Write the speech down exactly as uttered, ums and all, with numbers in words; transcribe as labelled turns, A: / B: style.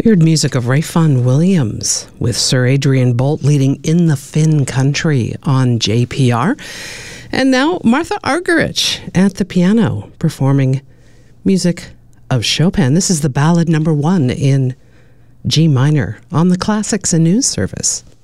A: heard music of Rayfon Williams with Sir Adrian Boult leading In the Finn Country on J P R. And now Martha Argerich at the piano performing music of Chopin. This is the ballad number one in G minor on the Classics and News Service.